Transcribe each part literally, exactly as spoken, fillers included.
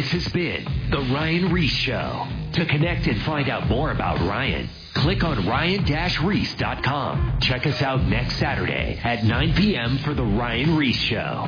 This has been The Ryan Ries Show. To connect and find out more about Ryan, click on ryan dash reese dot com. Check us out next Saturday at nine p.m. for The Ryan Ries Show.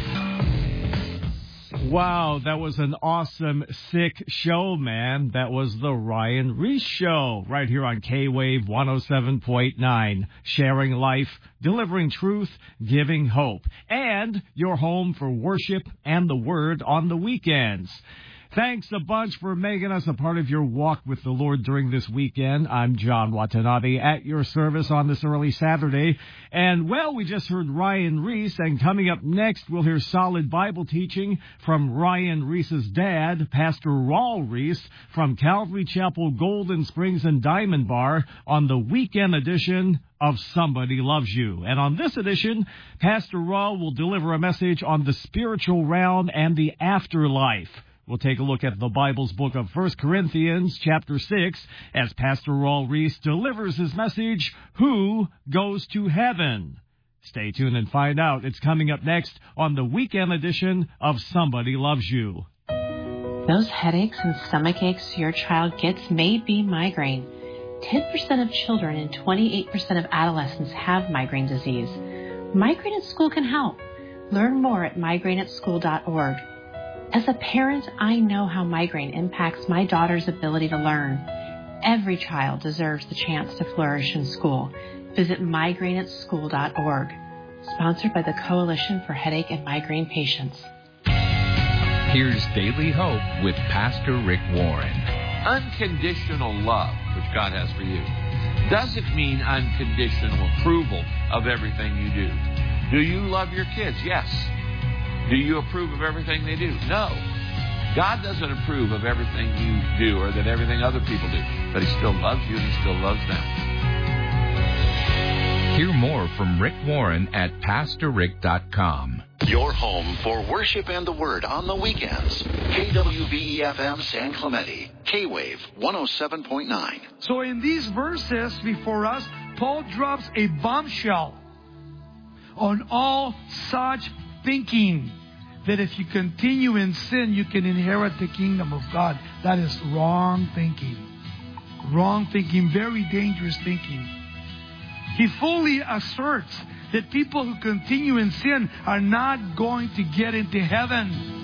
Wow, that was an awesome, sick show, man. That was The Ryan Ries Show, right here on K-Wave one oh seven point nine. Sharing life, delivering truth, giving hope. And your home for worship and the Word on the weekends. Thanks a bunch for making us a part of your walk with the Lord during this weekend. I'm John Watanabe at your service on this early Saturday. And, well, we just heard Ryan Ries, and coming up next, we'll hear solid Bible teaching from Ryan Ries's dad, Pastor Raul Ries, from Calvary Chapel, Golden Springs and Diamond Bar on the weekend edition of Somebody Loves You. And on this edition, Pastor Raul will deliver a message on the spiritual realm and the afterlife. We'll take a look at the Bible's book of First Corinthians, chapter six, as Pastor Raul Ries delivers his message, Who Goes to Heaven? Stay tuned and find out. It's coming up next on the weekend edition of Somebody Loves You. Those headaches and stomach aches your child gets may be migraine. ten percent of children and twenty-eight percent of adolescents have migraine disease. Migraine at School can help. Learn more at migraine at school dot org. As a parent, I know how migraine impacts my daughter's ability to learn. Every child deserves the chance to flourish in school. Visit migraine at school dot org. Sponsored by the Coalition for Headache and Migraine Patients. Here's Daily Hope with Pastor Rick Warren. Unconditional love, which God has for you, doesn't mean unconditional approval of everything you do. Do you love your kids? Yes. Do you approve of everything they do? No. God doesn't approve of everything you do or that everything other people do, but He still loves you and He still loves them. Hear more from Rick Warren at pastor rick dot com. Your home for worship and the Word on the weekends. K W B E F M San Clemente, K-Wave one oh seven point nine. So in these verses before us, Paul drops a bombshell on all such thinking that if you continue in sin, you can inherit the kingdom of God. That is wrong thinking. Wrong thinking, very dangerous thinking. He fully asserts that people who continue in sin are not going to get into heaven.